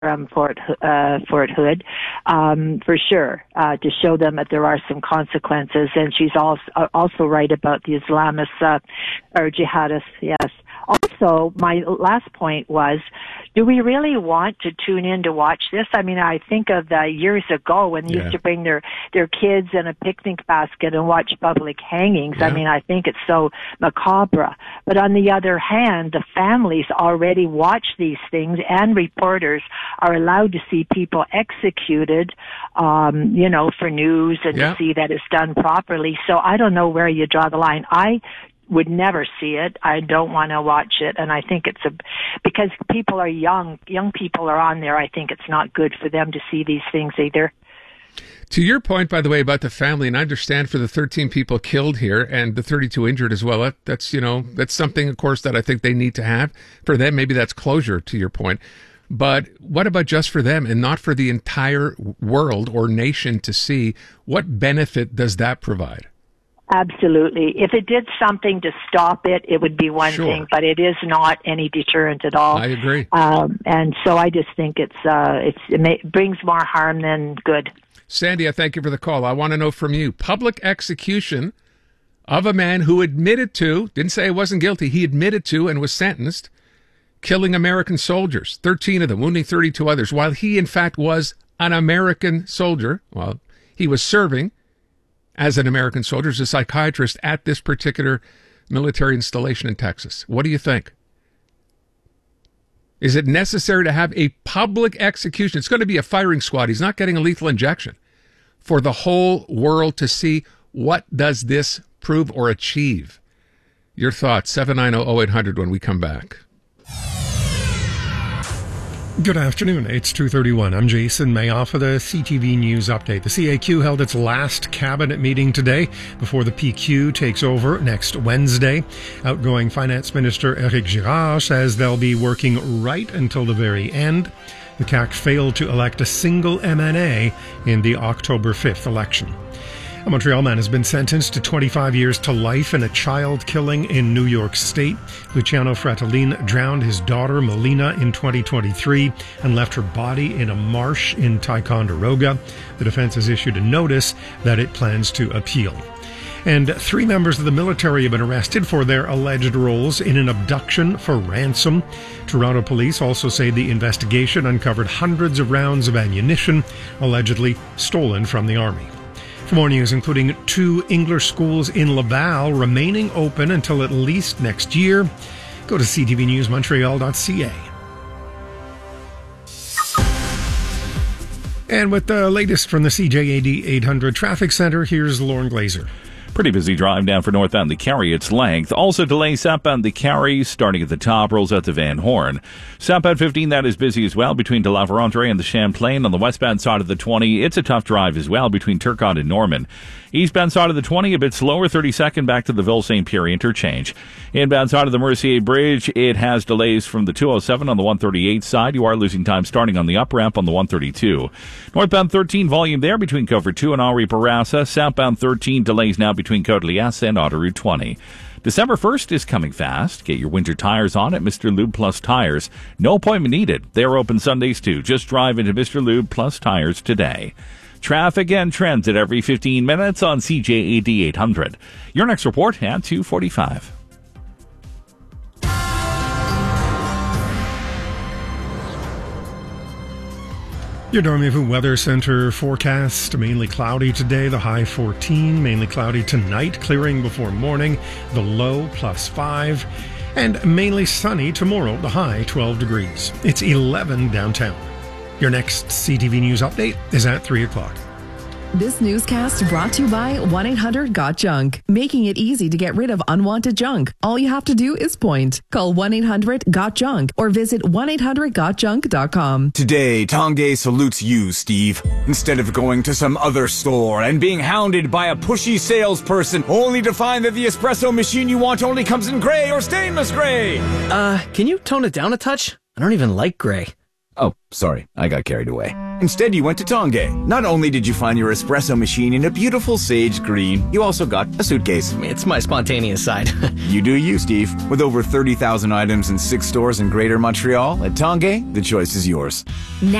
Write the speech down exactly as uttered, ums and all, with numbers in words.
from Fort uh, Fort Hood, um, for sure, uh, to show them that there are some consequences. And she's also also right about the Islamists uh, or jihadists. Yes. Also, my last point was, do we really want to tune in to watch this? I mean, I think of the years ago when they yeah. used to bring their, their kids in a picnic basket and watch public hangings. Yeah. I mean, I think it's so macabre. But on the other hand, the families already watch these things, and reporters are allowed to see people executed, um, you know, for news and yeah. to see that it's done properly. So I don't know where you draw the line. I would never see it. I don't want to watch it. And I think it's a, because people are young, young people are on there. I think it's not good for them to see these things either. To your point, by the way, about the family, and I understand for the thirteen people killed here and the thirty-two injured as well, that, that's, you know, that's something, of course, that I think they need to have. For them, maybe that's closure, to your point. But what about just for them and not for the entire world or nation to see? What benefit does that provide? Absolutely. If it did something to stop it, it would be one sure. thing, but it is not any deterrent at all. I agree. Um, and so I just think it's uh, it's it may, brings more harm than good. Sandy, I thank you for the call. I want to know from you, public execution of a man who admitted to, didn't say he wasn't guilty, he admitted to and was sentenced, killing American soldiers, thirteen of them, wounding thirty-two others, while he, in fact, was an American soldier. Well, he was serving as an American soldier, as a psychiatrist at this particular military installation in Texas. What do you think? Is it necessary to have a public execution? It's going to be a firing squad. He's not getting a lethal injection. For the whole world to see, what does this prove or achieve? Your thoughts, seven nine zero, zero eight hundred when we come back. Good afternoon. It's two thirty-one. I'm Jason Mayoff for the C T V News Update. The C A Q held its last cabinet meeting today before the P Q takes over next Wednesday. Outgoing Finance Minister Éric Girard says they'll be working right until the very end. The C A Q failed to elect a single M N A in the October fifth election. A Montreal man has been sentenced to twenty-five years to life in a child killing in New York State. Luciano Fratellin drowned his daughter Melina in twenty twenty-three and left her body in a marsh in Ticonderoga. The defense has issued a notice that it plans to appeal. And three members of the military have been arrested for their alleged roles in an abduction for ransom. Toronto police also say the investigation uncovered hundreds of rounds of ammunition allegedly stolen from the army. For more news, including two English schools in Laval remaining open until at least next year, go to c t v news montreal dot c a. And with the latest from the C J A D eight hundred Traffic Center, here's Lauren Glazer. Pretty busy drive down for northbound the Carry its length. Also delays southbound the Carry, starting at the top, rolls out to Van Horn. Southbound fifteen, that is busy as well between De La Vérendrye and the Champlain. On the westbound side of the twenty, it's a tough drive as well between Turcotte and Norman. Eastbound side of the twenty, a bit slower, thirty-second back to the Ville-Saint Pierre interchange. Inbound side of the Mercier Bridge, it has delays from the two oh seven on the one thirty-eight side. You are losing time starting on the up ramp on the one thirty-two. Northbound thirteen, volume there between Cover two and Henri Bourassa. Southbound thirteen, delays now between Côte-Liesse and Autoroute twenty. December first is coming fast. Get your winter tires on at Mister Lube Plus Tires. No appointment needed. They're open Sundays too. Just drive into Mister Lube Plus Tires today. Traffic and trends at every fifteen minutes on C J A D eight hundred. Your next report at two forty-five. Your Dormez-vous Weather Center forecast, mainly cloudy today, the high fourteen, mainly cloudy tonight, clearing before morning, the low plus five, and mainly sunny tomorrow, the high twelve degrees. It's eleven downtown. Your next C T V News update is at three o'clock. This newscast brought to you by one eight hundred got junk, making it easy to get rid of unwanted junk. All you have to do is point. Call one eight hundred got junk or visit one eight hundred got junk dot com. Today, Tanguay salutes you, Steve. Instead of going to some other store and being hounded by a pushy salesperson only to find that the espresso machine you want only comes in gray or stainless gray. Uh, can you tone it down a touch? I don't even like gray. Oh, sorry, I got carried away. Instead, you went to Tongay. Not only did you find your espresso machine in a beautiful sage green, you also got a suitcase. It's my spontaneous side. You do you, Steve. With over thirty thousand items in six stores in Greater Montreal, at Tongay, the choice is yours.